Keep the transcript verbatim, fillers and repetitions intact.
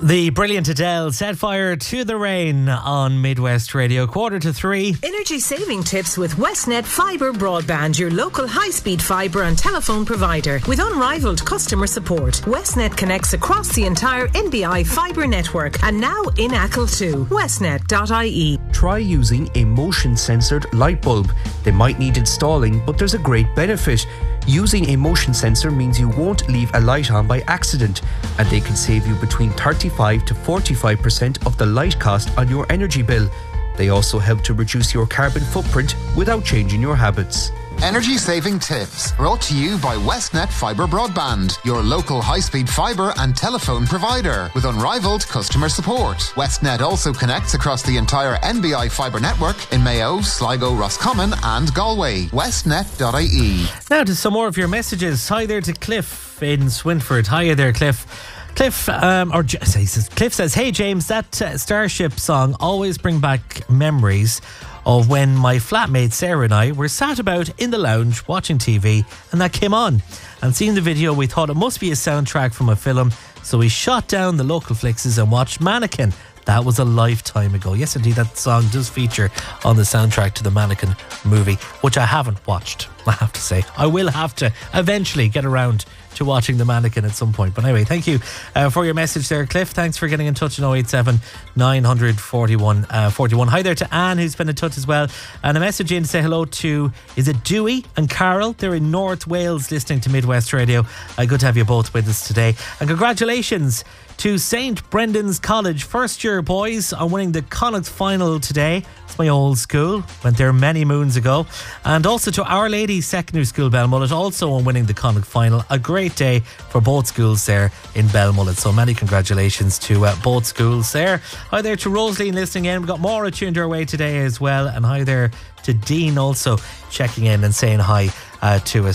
The brilliant Adele set fire to the rain on Midwest Radio. Quarter to three. Energy saving tips with Westnet Fibre Broadband, your local high-speed fibre and telephone provider. With unrivaled customer support, Westnet connects across the entire N B I fibre network and now in Achill too. westnet dot I E. Try using a motion-censored light bulb. They might need installing, but there's a great benefit. Using a motion sensor means you won't leave a light on by accident, and they can save you between thirty-five to forty-five percent of the light cost on your energy bill. They also help to reduce your carbon footprint without changing your habits. Energy saving tips brought to you by Westnet Fibre Broadband, your local high-speed fibre and telephone provider with unrivaled customer support. Westnet also connects across the entire N B I fibre network in Mayo, Sligo, Roscommon and Galway. westnet dot I E. Now to some more of your messages. Hi there to Cliff in Swinford. Hiya there, Cliff. Cliff, um, or J- says, Cliff says, "Hey James, that uh, Starship song always bring back memories of when my flatmate Sarah and I were sat about in the lounge watching T V and that came on. And seeing the video, we thought it must be a soundtrack from a film, so we shot down the local flixes and watched Mannequin. That was a lifetime ago." Yes, indeed, that song does feature on the soundtrack to the Mannequin movie, which I haven't watched, I have to say. I will have to eventually get around to watching the Mannequin at some point. But anyway, thank you uh, for your message there, Cliff. Thanks for getting in touch on oh eight seven, nine forty-one, forty-one. Hi there to Anne, who's been in touch as well. And a message in to say hello to, is it Dewey and Carol? They're in North Wales listening to Midwest Radio. Uh, good to have you both with us today. And congratulations to Saint Brendan's College first year boys on winning the Connacht final today. It's my old school, went there many moons ago. And also to Our Lady Secondary School Belmullet, also on winning the Connacht final. A great day for both schools there in Belmullet, so many congratulations to uh, both schools there. Hi there to Rosaline listening in. We've got Maura tuned our way today as well, and hi there to Dean also checking in and saying hi uh, to us.